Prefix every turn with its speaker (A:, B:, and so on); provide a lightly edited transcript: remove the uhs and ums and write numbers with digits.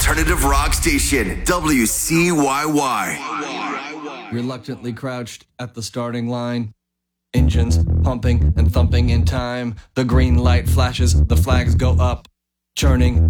A: alternative rock station, WCYY.
B: Reluctantly crouched at the starting line. Engines pumping and thumping in time. The green light flashes, the flags go up. Churning